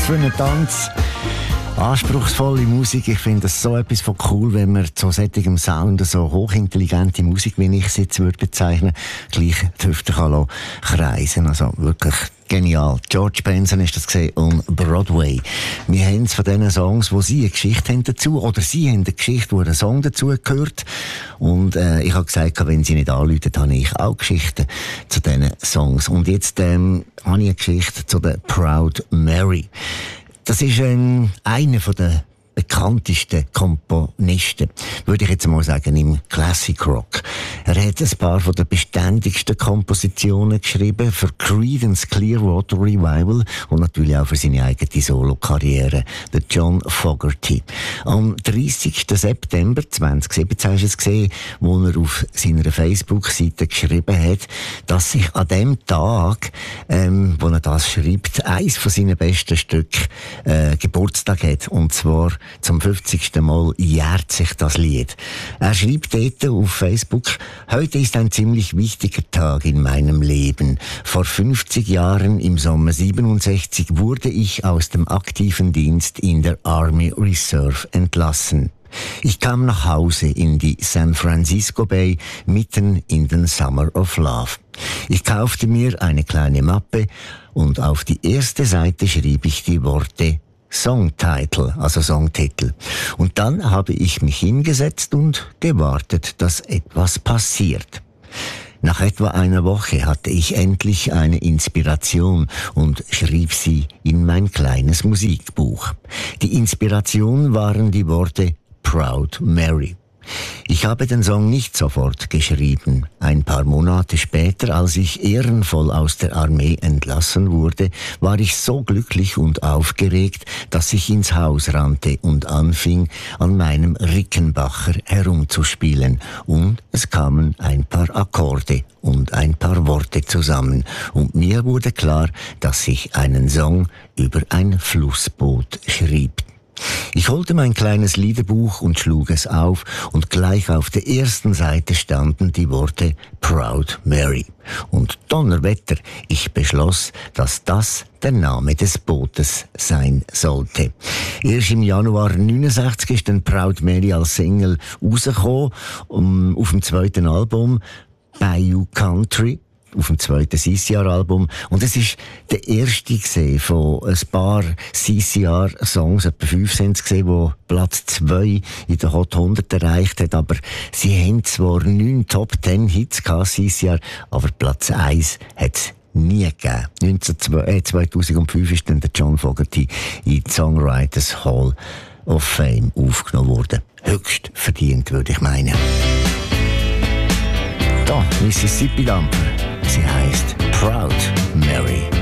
für einen Tanz. Anspruchsvolle Musik, ich finde das so etwas von cool, wenn man zu solchem Sound so hochintelligente Musik, wie ich es jetzt würde bezeichnen, gleich die Hüfte kann kreisen. Also wirklich genial. George Benson ist das gesehen on Broadway. Wir haben es von diesen Songs, wo sie eine Geschichte haben dazu, oder sie haben eine Geschichte, wo ein Song dazu gehört. Und ich habe gesagt, wenn sie nicht anrufen, habe ich auch Geschichten zu diesen Songs. Und jetzt habe ich eine Geschichte zu der Proud Mary. Das ist einer der bekanntesten Komponisten, würde ich jetzt mal sagen, im Classic Rock. Er hat ein paar von der beständigsten Kompositionen geschrieben für Creedence Clearwater Revival und natürlich auch für seine eigene Solo-Karriere, der John Fogerty. Am 30. September 2017 hast du es gesehen, wo er auf seiner Facebook-Seite geschrieben hat, dass sich an dem Tag, wo er das schreibt, eins von seinen besten Stücken Geburtstag hat, und zwar zum 50. Mal jährt sich das Lied. Er schreibt dort auf Facebook: Heute ist ein ziemlich wichtiger Tag in meinem Leben. Vor 50 Jahren, im Sommer 67, wurde ich aus dem aktiven Dienst in der Army Reserve entlassen. Ich kam nach Hause in die San Francisco Bay mitten in den Summer of Love. Ich kaufte mir eine kleine Mappe und auf die erste Seite schrieb ich die Worte Songtitle, also Songtitel. Und dann habe ich mich hingesetzt und gewartet, dass etwas passiert. Nach etwa einer Woche hatte ich endlich eine Inspiration und schrieb sie in mein kleines Musikbuch. Die Inspiration waren die Worte Proud Mary. Ich habe den Song nicht sofort geschrieben. Ein paar Monate später, als ich ehrenvoll aus der Armee entlassen wurde, war ich so glücklich und aufgeregt, dass ich ins Haus rannte und anfing, an meinem Rickenbacker herumzuspielen. Und es kamen ein paar Akkorde und ein paar Worte zusammen. Und mir wurde klar, dass ich einen Song über ein Flussboot schrieb. Ich holte mein kleines Liederbuch und schlug es auf, und gleich auf der ersten Seite standen die Worte Proud Mary. Und Donnerwetter, ich beschloss, dass das der Name des Bootes sein sollte. Erst im Januar 1969 ist dann Proud Mary als Single rausgekommen, auf dem zweiten Album Bayou Country, auf dem zweiten CCR-Album. Und es ist der erste von ein paar CCR-Songs, etwa 5 sind es gesehen, die Platz 2 in der Hot 100 erreicht hat. Aber sie haben zwar 9 Top 10 Hits gehabt, CCR, aber Platz 1 hat es nie gegeben. 2005 ist dann der John Fogerty in die Songwriters Hall of Fame aufgenommen worden. Höchst verdient, würde ich meinen. Da, Mississippi Dumper. Sie heißt Proud Mary.